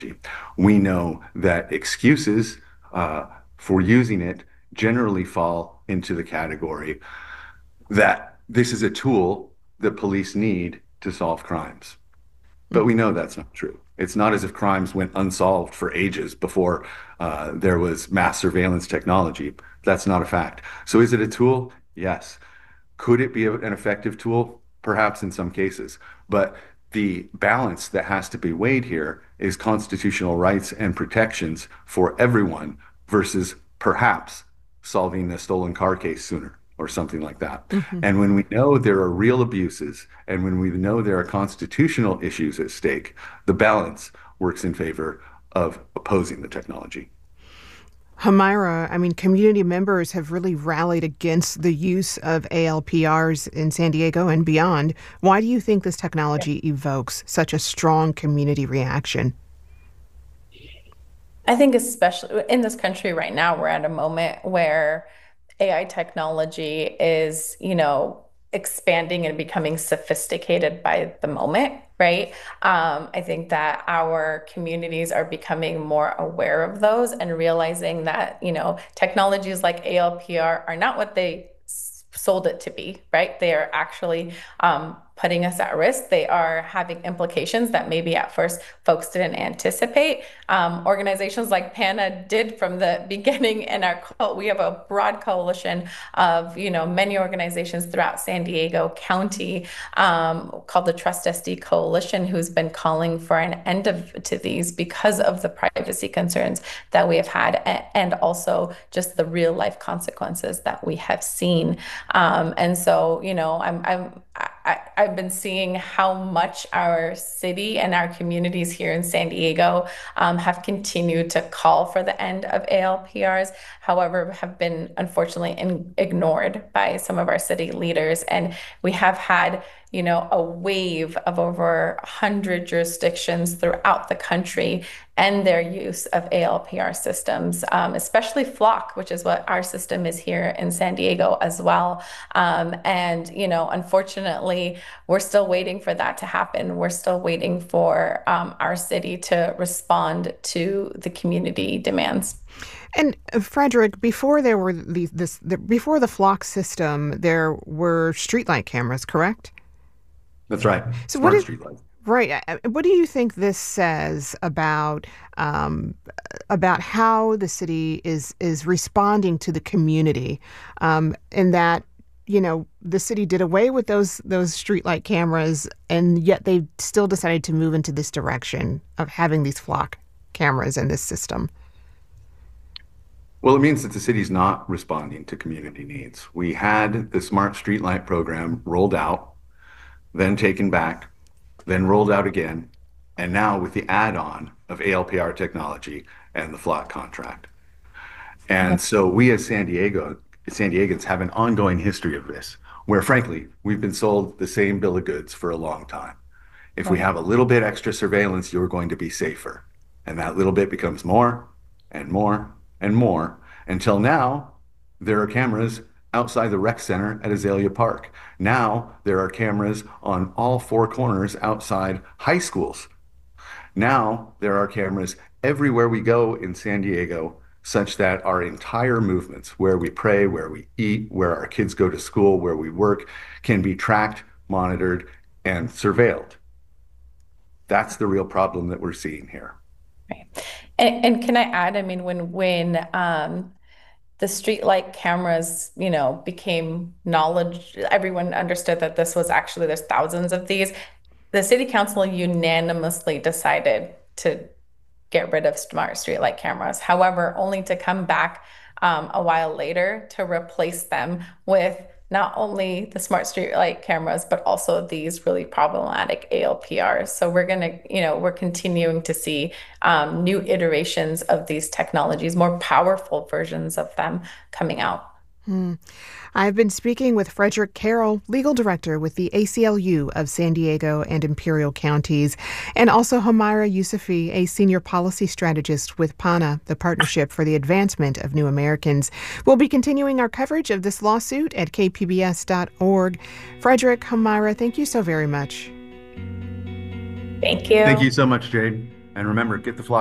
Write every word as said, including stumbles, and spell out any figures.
We know that excuses uh, for using it generally fall into the category that this is a tool that police need to solve crimes. But we know that's not true. It's not as if crimes went unsolved for ages before uh, there was mass surveillance technology. That's not a fact. So is it a tool? Yes. Could it be an effective tool? Perhaps in some cases. But the balance that has to be weighed here is constitutional rights and protections for everyone versus perhaps solving a stolen car case sooner or something like that. Mm-hmm. And when we know there are real abuses and when we know there are constitutional issues at stake, the balance works in favor of opposing the technology. Humaira, I mean, community members have really rallied against the use of A L P Rs in San Diego and beyond. Why do you think this technology evokes such a strong community reaction? I think especially in this country right now, we're at a moment where A I technology is, you know, expanding and becoming sophisticated by the moment, right? Um, I think that our communities are becoming more aware of those and realizing that, you know, technologies like A L P R are not what they s- sold it to be, right? They are actually um, putting us at risk. They are having implications that maybe at first folks didn't anticipate. Um, organizations like PANA did from the beginning, and our co- we have a broad coalition of you know many organizations throughout San Diego County um, called the Trust S D Coalition, who's been calling for an end of to these because of the privacy concerns that we have had, a- and also just the real life consequences that we have seen. Um, and so, you know, I'm I'm I, I've been seeing how much our city and our communities here in San Diego um, have continued to call for the end of A L P Rs, however, have been unfortunately in, ignored by some of our city leaders. And we have had, you know, a wave of over one hundred jurisdictions throughout the country and their use of A L P R systems, um, especially Flock, which is what our system is here in San Diego as well. Um, and, you know, unfortunately, we're still waiting for that to happen. We're still waiting for um, our city to respond to the community demands. And uh, Frederick, before there were the, this, the, before the Flock system, there were streetlight cameras, correct? That's right. So what Smart is streetlights. right? uh, uh, What do you think this says about um, about how the city is is responding to the community, um, in that you know the city did away with those those streetlight cameras, and yet they still decided to move into this direction of having these flock cameras in this system. Well, it means that the city's not responding to community needs. We had the smart streetlight program rolled out, then taken back, then rolled out again, and now with the add-on of A L P R technology and the Flock contract. And so we as San Diego, San Diegans have an ongoing history of this, where frankly, we've been sold the same bill of goods for a long time. If we Right. have a little bit extra surveillance, you're going to be safer. And that little bit becomes more and more and more until now there are cameras outside the rec center at Azalea Park. Now there are cameras on all four corners outside high schools. Now there are cameras everywhere we go in San Diego, such that our entire movements, where we pray, where we eat, where our kids go to school, where we work, can be tracked, monitored, and surveilled. That's the real problem that we're seeing here. Right. And, and can I add, I mean, when when um, the streetlight cameras, you know, became knowledge, everyone understood that this was actually, there's thousands of these. The city council unanimously decided to get rid of smart streetlight cameras. However, only to come back um, a while later to replace them with not only the smart streetlight cameras, but also these really problematic A L P Rs. So we're going to, you know, we're continuing to see um, new iterations of these technologies, more powerful versions of them coming out. Hmm. I've been speaking with Frederick Carroll, legal director with the A C L U of San Diego and Imperial Counties, and also Humaira Youssoufi, a senior policy strategist with PANA, the Partnership for the Advancement of New Americans. We'll be continuing our coverage of this lawsuit at k p b s dot org. Frederick, Humaira, thank you so very much. Thank Thank you. you so much, Jade. And remember, get the fly.